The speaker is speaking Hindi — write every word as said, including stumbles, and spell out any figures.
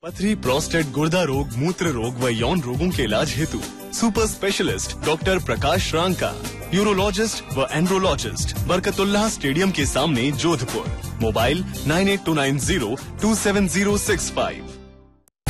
पथरी, प्रोस्टेट, गुर्दा रोग, मूत्र रोग व यौन रोगों के इलाज हेतु सुपर स्पेशलिस्ट डॉक्टर प्रकाश रांका, यूरोलॉजिस्ट व एंड्रोलॉजिस्ट, बरकतुल्लाह स्टेडियम के सामने, Jodhpur. Mobile nine eight to nine zero to seven zero six five.